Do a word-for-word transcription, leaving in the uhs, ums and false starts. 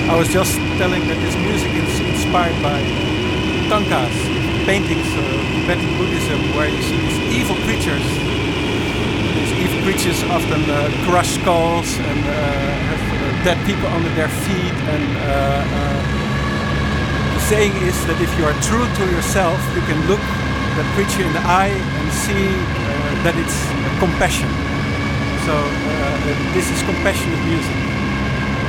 I was just telling that this music is inspired by tankas, paintings of Tibetan Buddhism, where you see these evil creatures. These evil creatures often uh, crush skulls and uh, have uh, dead people under their feet. And uh, uh, the saying is that if you are true to yourself, you can look that creature in the eye and see uh, that it's compassion. So uh, this is compassionate music.